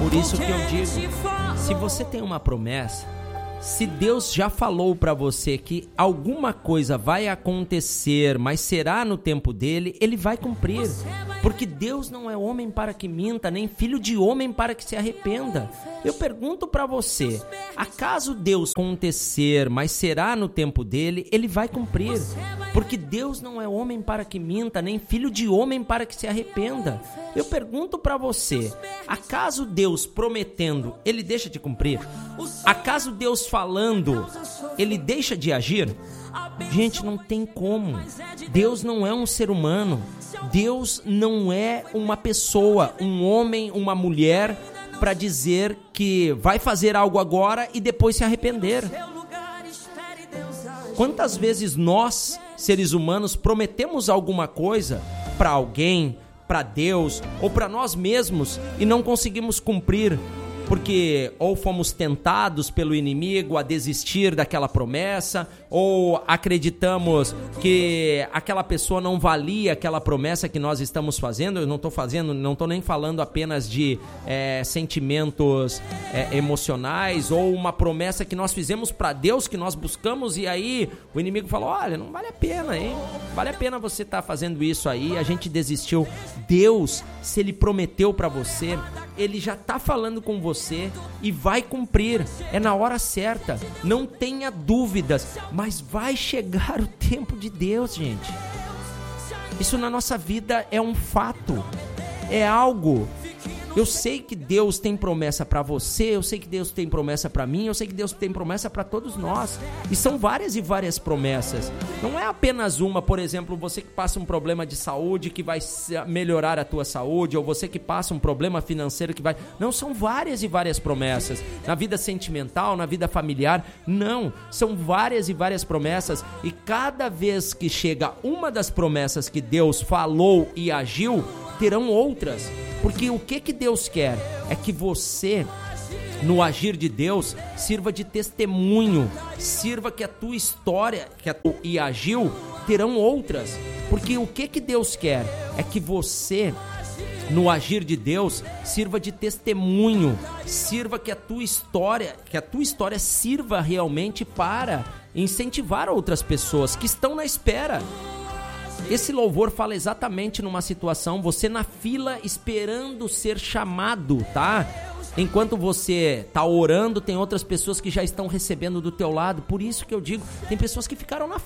Por isso que eu digo, se você tem uma promessa, se Deus já falou para você que alguma coisa vai acontecer, mas será no tempo dele, ele vai cumprir. Porque Deus não é homem para que minta, nem filho de homem para que se arrependa. Eu pergunto para você, acaso Deus acontecer, mas será no tempo dele, ele vai cumprir. Porque Deus não é homem para que minta, nem filho de homem para que se arrependa. Eu pergunto para você, acaso Deus prometendo, ele deixa de cumprir? Acaso Deus falando, ele deixa de agir? Gente, não tem como. Deus não é um ser humano. Deus não é uma pessoa, um homem, uma mulher, para dizer que vai fazer algo agora e depois se arrepender. Quantas vezes nós, seres humanos, prometemos alguma coisa para alguém, para Deus ou para nós mesmos e não conseguimos cumprir? Porque ou fomos tentados pelo inimigo a desistir daquela promessa, ou acreditamos que aquela pessoa não valia aquela promessa que nós estamos fazendo. Eu não estou nem falando apenas de sentimentos emocionais, ou uma promessa que nós fizemos para Deus, que nós buscamos, e aí o inimigo falou, olha, não vale a pena, hein? Vale a pena você estar fazendo isso aí, a gente desistiu. Deus, se ele prometeu para você, ele já está falando com você e vai cumprir, é na hora certa, não tenha dúvidas, mas vai chegar o tempo de Deus, gente. Isso na nossa vida é um fato, é algo. Eu sei que Deus tem promessa para você, eu sei que Deus tem promessa para mim, eu sei que Deus tem promessa para todos nós. E são várias e várias promessas. Não é apenas uma, por exemplo, você que passa um problema de saúde que vai melhorar a tua saúde, ou você que passa um problema financeiro que vai... Não, são várias e várias promessas. Na vida sentimental, na vida familiar, não. São várias e várias promessas. E cada vez que chega uma das promessas que Deus falou e agiu, terão outras. Porque o que Deus quer é que você, no agir de Deus, sirva de testemunho, sirva que a tua história e agiu, terão outras. Porque o que Deus quer é que você, no agir de Deus, sirva de testemunho, sirva que a tua história sirva realmente para incentivar outras pessoas que estão na espera. Esse louvor fala exatamente numa situação, você na fila esperando ser chamado, tá? Enquanto você tá orando, tem outras pessoas que já estão recebendo do teu lado. Por isso que eu digo, tem pessoas que ficaram na